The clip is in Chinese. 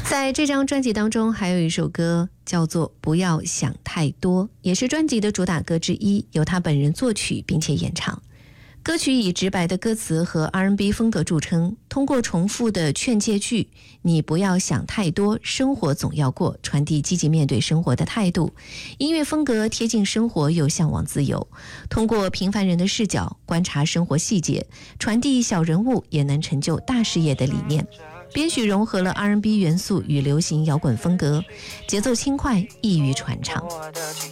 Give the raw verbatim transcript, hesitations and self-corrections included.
在这张专辑当中还有一首歌叫做《不要想太多》，也是专辑的主打歌之一，由他本人作曲并且演唱。歌曲以直白的歌词和 R and B 风格著称，通过重复的劝诫句你不要想太多，生活总要过，传递积极面对生活的态度。音乐风格贴近生活又向往自由，通过平凡人的视角观察生活细节，传递小人物也能成就大事业的理念。编曲融合了 R and B 元素与流行摇滚风格，节奏轻快，易于传唱。